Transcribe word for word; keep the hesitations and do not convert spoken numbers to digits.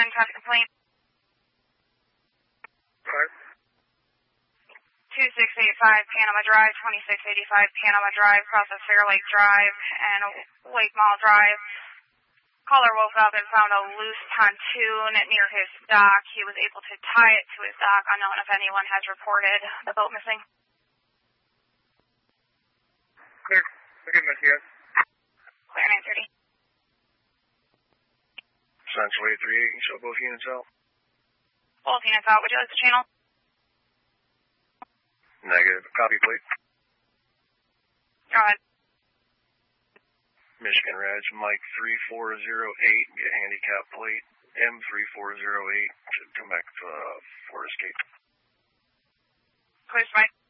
traffic complaint. Alright. twenty-six eighty-five Panama Drive, twenty-six eighty-five Panama Drive, across of Fair Lake Drive and Lake Mall Drive. Caller woke up and found a loose pontoon near his dock. He was able to tie it to his dock. Unknown if anyone has reported the boat missing. Clear. Clear, Miss Yes. Clear nine thirty. Central eight three eight, show both units out. Both units out. Would you like the channel? Negative. Copy, plate. Go ahead. Michigan Reg, Mike three four zero eight, get handicap plate. M three four zero eight, should come back to uh, Forest Gate. Clear, Mike.